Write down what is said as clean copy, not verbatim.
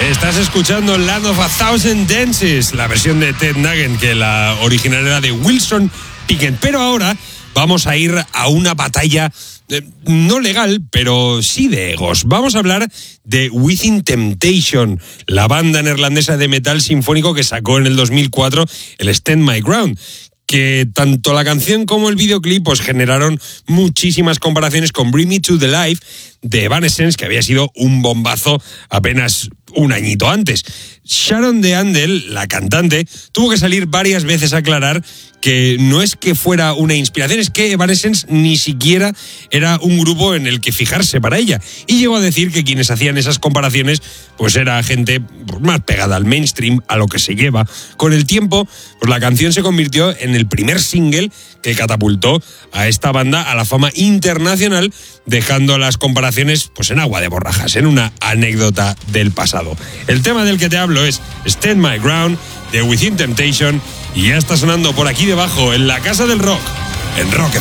Estás escuchando Land of a Thousand Dances, la versión de Ted Nugent, que la original era de Wilson Pickett. Pero ahora vamos a ir a una batalla no legal, pero sí de egos. Vamos a hablar de Within Temptation, la banda neerlandesa de metal sinfónico que sacó en el 2004 el Stand My Ground, que tanto la canción como el videoclip pues generaron muchísimas comparaciones con Bring Me to the Life de Evanescence, que había sido un bombazo apenas un añito antes. Sharon de Andel, la cantante, tuvo que salir varias veces a aclarar que no es que fuera una inspiración, es que Evanescence ni siquiera era un grupo en el que fijarse para ella. Y llegó a decir que quienes hacían esas comparaciones pues era gente más pegada al mainstream, a lo que se lleva. Con el tiempo, pues la canción se convirtió en el primer single que catapultó a esta banda a la fama internacional, dejando las comparaciones pues en agua de borrajas, en una anécdota del pasado. El tema del que te hablo es Stand My Ground, de Within Temptation, y ya está sonando por aquí debajo, en la Casa del Rock, en Rock FM.